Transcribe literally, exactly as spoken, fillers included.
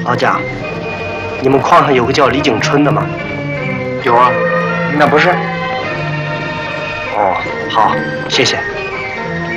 老贾，你们矿上有个叫李景春的吗？ 有啊，那不是？ 哦，好，谢谢。